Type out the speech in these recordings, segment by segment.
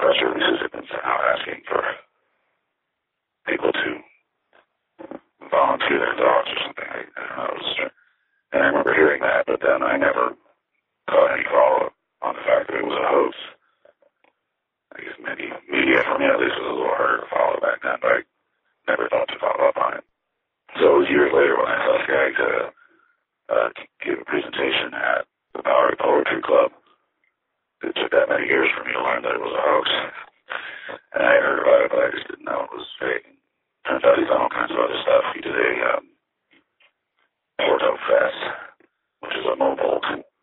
press releases had been sent out asking for people to volunteer their dogs or something. I don't know. And I remember hearing that, but then I never caught any follow-up on the fact that it was a hoax. I guess maybe media for me at least was a little harder to follow back then, but I never thought to follow up on it. So it was years later when I saw Skaggs give a presentation at the Bowery Poetry Club. It took that many years for me to learn that it was a hoax. And I heard about it, but I just didn't know it was fake. Turns out he's done all kinds of other stuff. He did a Porto Fest, which is a mobile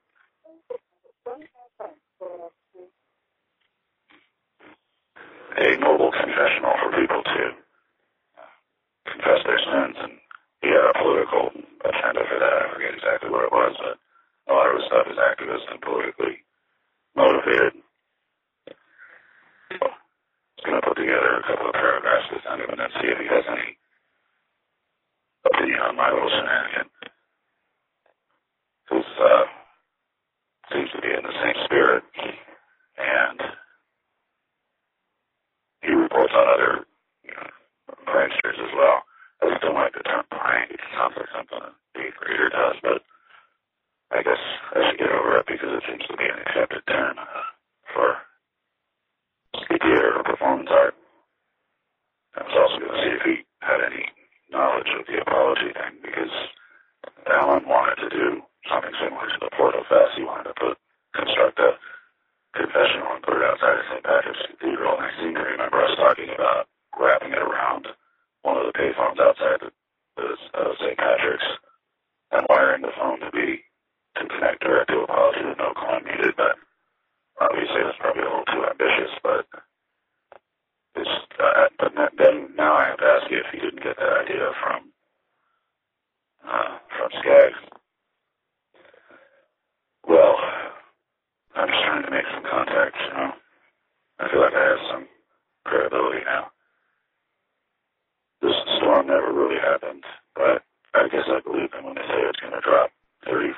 confessional for people to confess their sins, and he had a political agenda for that. I forget exactly what it was, but a lot of his stuff is activist and politically motivated. So he's going to put together a couple of paragraphs to send him and then see if he has any opinion on my little shenanigan. Who seems to be in the same spirit, and he reports on other pranksters as well. I just don't like the term prank. It sounds like something an 8th grader does, but I guess I should get over it because it seems to be an accepted term for theater or performance art. I was also going to see if he had any knowledge of the apology thing, because Alan wanted to do something similar to the Porto Fest. He wanted to construct a confessional and put it outside of St. Patrick's Cathedral, and I seem to remember us talking about wrapping it around one of the payphones outside St. Patrick's and wiring the phone to connect direct to apology with no call needed, but obviously that's probably a little too ambitious, but then now I have to ask you if you didn't get that idea from Skaggs. Well, I'm just trying to make some contacts, I feel like I have some credibility now. This storm never really happened, but I guess I believe them when they say it's going to drop 30